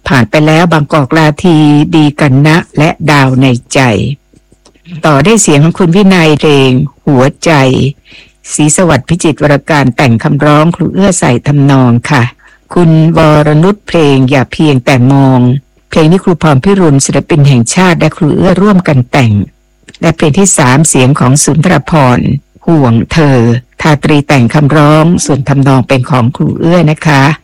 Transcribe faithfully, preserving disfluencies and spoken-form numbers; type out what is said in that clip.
ผ่านไปแล้วบางกอกลาทีดีกันนะและดาวในใจต่อได้เสียงของคุณวินัยเพลงหัวใจศรีสวัสดิ์พิจิตรวรการแต่งคำร้องครูเอื้อใส่ทำนองค่ะคุณวรนุชเพลงอย่าเพียงแต่มองเพลงนี้ครูพรพิรุณศิลปินแห่งชาติและครูเอื้อร่วมกันแต่งและเพลงที่สามเสียงของสุนทรภรณ์ห่วงเธอทาตรีแต่งคำร้องส่วนทำนองเป็นของครูเอื้อนะคะ